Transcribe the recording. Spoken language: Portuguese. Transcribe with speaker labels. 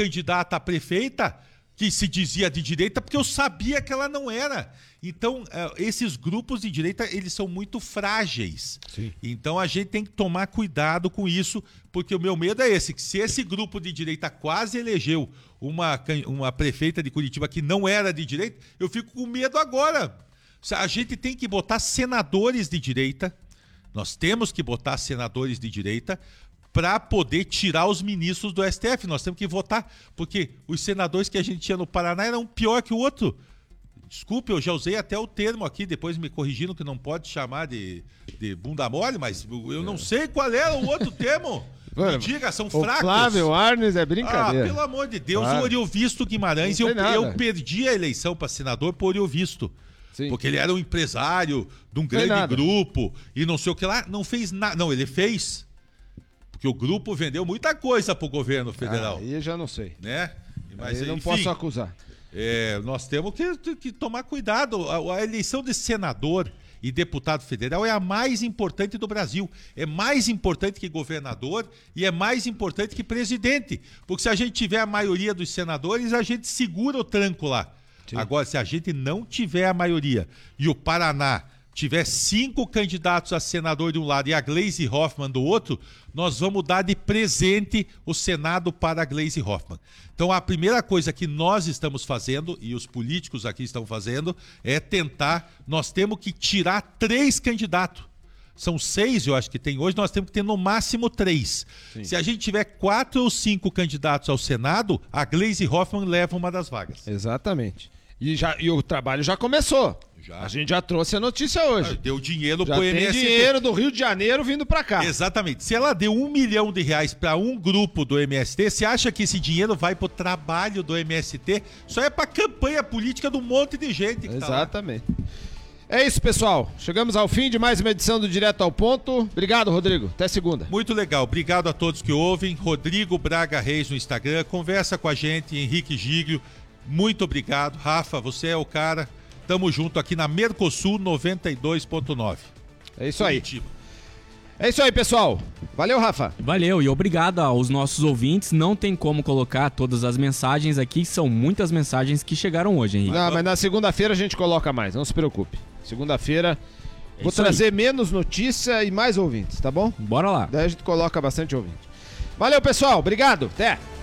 Speaker 1: candidata a prefeita que se dizia de direita, porque eu sabia que ela não era. Então, esses grupos de direita, eles são muito frágeis.
Speaker 2: Sim.
Speaker 1: Então, a gente tem que tomar cuidado com isso, porque o meu medo é esse, que se esse grupo de direita quase elegeu uma prefeita de Curitiba que não era de direita, eu fico com medo agora. A gente tem que botar senadores de direita, nós temos que botar senadores de direita para poder tirar os ministros do STF. Nós temos que votar, porque os senadores que a gente tinha no Paraná eram pior que o outro. Desculpe, eu já usei até o termo aqui, depois me corrigindo que não pode chamar de bunda mole, mas eu não sei qual era o outro termo. Me diga, são fracos.
Speaker 2: Flávio Arnes é brincadeira.
Speaker 1: Pelo amor de Deus,
Speaker 2: claro.
Speaker 1: O Oriovisto Guimarães, eu perdi a eleição para senador por Oriovisto. Sim. Porque ele era um empresário de um grande grupo e não sei o que lá, não fez nada. Não, ele fez. Porque o grupo vendeu muita coisa pro governo federal.
Speaker 2: Aí eu já não sei.
Speaker 1: Né? Mas
Speaker 2: aí não posso acusar.
Speaker 1: Nós temos que tomar cuidado. A eleição de senador e deputado federal é a mais importante do Brasil. É mais importante que governador e é mais importante que presidente. Porque se a gente tiver a maioria dos senadores, a gente segura o tranco lá. Sim. Agora, se a gente não tiver a maioria e o Paraná tiver 5 candidatos a senador de um lado e a Gleisi Hoffmann do outro, nós vamos dar de presente o Senado para a Gleisi Hoffmann. Então a primeira coisa que nós estamos fazendo, e os políticos aqui estão fazendo, é tentar, nós temos que tirar 3 candidatos. São 6, eu acho que tem hoje, nós temos que ter no máximo 3. Sim. Se a gente tiver 4 ou 5 candidatos ao Senado, a Gleisi Hoffmann leva uma das vagas.
Speaker 2: Exatamente. E o trabalho já começou. A gente já trouxe a notícia hoje.
Speaker 1: Deu dinheiro
Speaker 2: já
Speaker 1: pro
Speaker 2: tem
Speaker 1: MST.
Speaker 2: Dinheiro do Rio de Janeiro vindo pra cá.
Speaker 1: Exatamente. Se ela deu R$1 milhão para um grupo do MST, você acha que esse dinheiro vai pro trabalho do MST? Isso é pra campanha política de um monte de gente que
Speaker 2: exatamente. Tá lá. É isso, pessoal. Chegamos ao fim de mais uma edição do Direto ao Ponto. Obrigado, Rodrigo. Até segunda.
Speaker 1: Muito legal. Obrigado a todos que ouvem. Rodrigo Braga Reis no Instagram. Conversa com a gente, Henrique Giglio. Muito obrigado. Rafa, você é o cara. Tamo junto aqui na Mercosul 92.9.
Speaker 2: É isso aí. É isso aí, pessoal. Valeu, Rafa.
Speaker 3: Valeu e obrigado aos nossos ouvintes. Não tem como colocar todas as mensagens aqui, são muitas mensagens que chegaram hoje, Henrique.
Speaker 2: Não, mas na segunda-feira a gente coloca mais, não se preocupe. Segunda-feira vou trazer menos notícia e mais ouvintes, tá bom?
Speaker 3: Bora lá.
Speaker 2: Daí a gente coloca bastante ouvinte. Valeu, pessoal. Obrigado. Até.